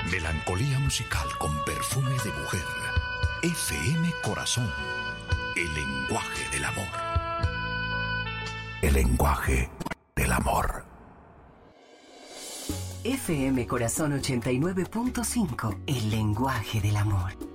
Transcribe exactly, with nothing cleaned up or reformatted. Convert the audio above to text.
Melancolía musical con perfume de mujer. F M Corazón. El lenguaje del amor. El lenguaje del amor. F M Corazón ochenta y nueve punto cinco. El lenguaje del amor.